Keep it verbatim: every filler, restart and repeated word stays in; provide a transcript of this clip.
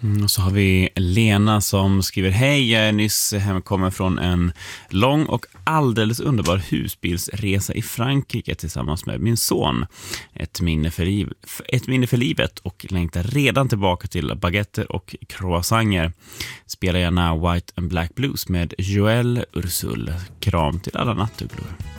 Mm, och så har vi Lena som skriver: hej, jag är nyss hemkommen från en lång och alldeles underbar husbilsresa i Frankrike tillsammans med min son. Ett minne för, liv, ett minne för livet och längtar redan tillbaka till baguetter och croissanter. Spelar gärna White and Black Blues med Joël Ursule. Kram till alla nattugglor.